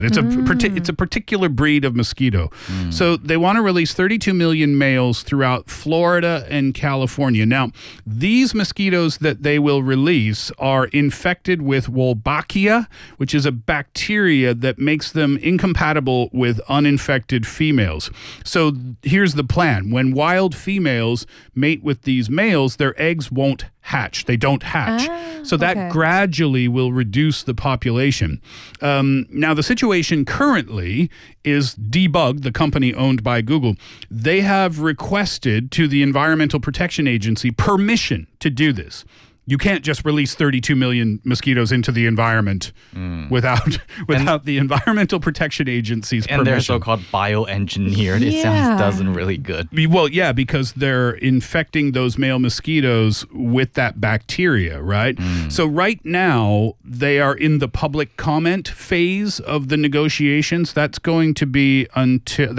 It's a particular breed of mosquito. So they want to release 32 million males throughout Florida and California. Now, these mosquitoes that they will release are infected with Wolbachia, which is a bacteria that makes them incompatible with uninfected females. So here's the plan. When wild females mate with these males, their eggs won't hatch. They don't hatch. So that gradually will reduce the population. Now, the situation currently is Debug, the company owned by Google. They have requested to the Environmental Protection Agency permission to do this. You can't just release 32 million mosquitoes into the environment without the Environmental Protection Agency's permission. And they're so-called bioengineered. It doesn't really good. Well, yeah, because they're infecting those male mosquitoes with that bacteria, right? So right now, they are in the public comment phase of the negotiations. That was going to be until,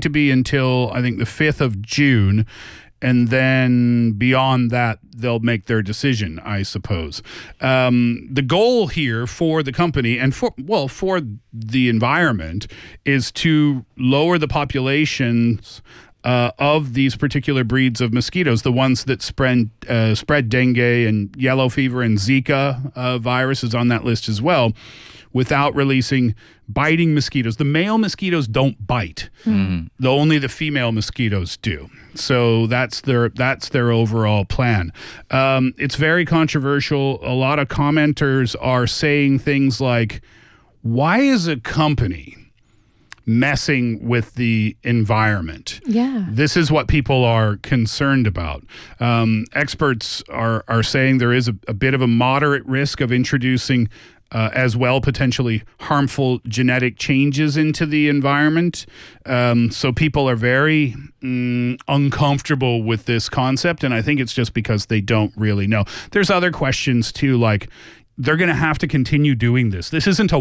I think, the 5th of June. And then beyond that, they'll make their decision, I suppose. The goal here for the company and for the environment is to lower the populations of these particular breeds of mosquitoes, the ones that spread dengue and yellow fever and Zika virus is on that list as well, without releasing biting mosquitoes. The male mosquitoes don't bite. Only the female mosquitoes do. So that's their overall plan. It's very controversial. A lot of commenters are saying things like, why is a company messing with the environment? Yeah. This is what people are concerned about. Experts are saying there is a bit of a moderate risk of introducing as well potentially harmful genetic changes into the environment. So people are very uncomfortable with this concept, and I think it's just because they don't really know. There's other questions too, like they're going to have to continue doing this. This isn't a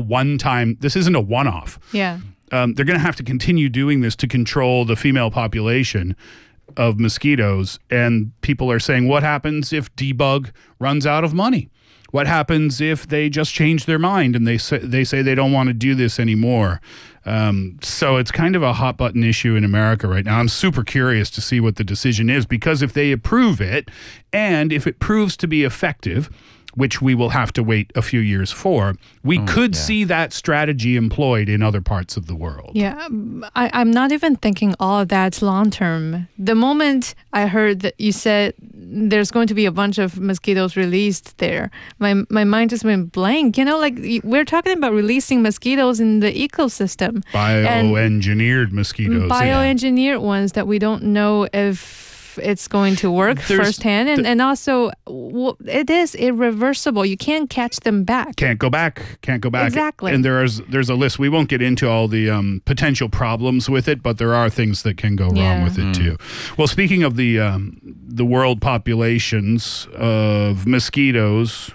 one-off. Yeah. They're going to have to continue doing this to control the female population of mosquitoes, and people are saying, what happens if Debug runs out of money? What happens if they just change their mind and they say they don't want to do this anymore? So it's kind of a hot button issue in America right now. I'm super curious to see what the decision is, because if they approve it and if it proves to be effective, which we will have to wait a few years for, we could see that strategy employed in other parts of the world. Yeah, I'm not even thinking all of that long term. The moment I heard that you said there's going to be a bunch of mosquitoes released there, my mind just went blank. You know, like we're talking about releasing mosquitoes in the ecosystem. Bioengineered mosquitoes. Bioengineered ones that we don't know if it's going to work firsthand, and also it is irreversible. You can't catch them back. Can't go back. Exactly. And there's a list. We won't get into all the potential problems with it, but there are things that can go wrong with it too. Well, speaking of the world populations of mosquitoes,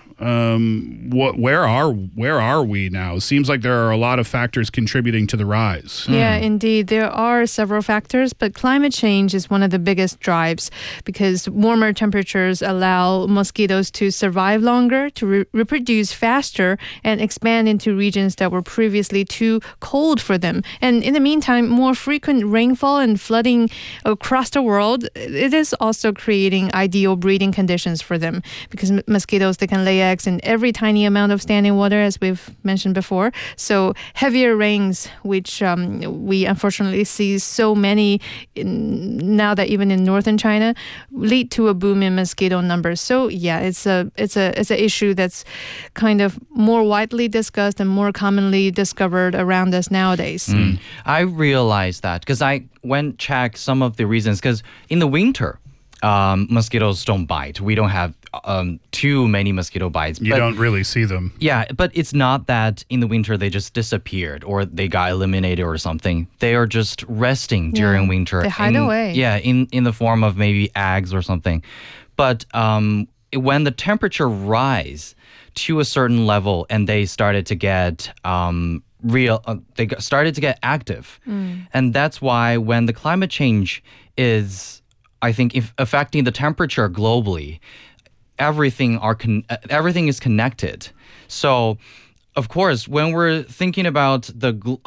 where are we now? It seems like there are a lot of factors contributing to the rise. Yeah, indeed. There are several factors, but climate change is one of the biggest drives, because warmer temperatures allow mosquitoes to survive longer, to reproduce faster, and expand into regions that were previously too cold for them. And in the meantime, more frequent rainfall and flooding across the world, it is also creating ideal breeding conditions for them, because mosquitoes, they can lay eggs in every tiny amount of standing water, as we've mentioned before. So heavier rains, which we unfortunately see so many now that even in northern China, lead to a boom in mosquito numbers. So yeah, it's an issue that's kind of more widely discussed and more commonly discovered around us nowadays. I realized that because I went check some of the reasons, because in the winter, mosquitoes don't bite. We don't have too many mosquito bites. You don't really see them. Yeah, but it's not that in the winter they just disappeared or they got eliminated or something. They are just resting during winter. They hide away. Yeah, in the form of maybe eggs or something. But when the temperature rise to a certain level and they started to get they started to get active. And that's why when the climate change is, I think, affecting the temperature globally, everything is connected. So of course, when we're thinking about the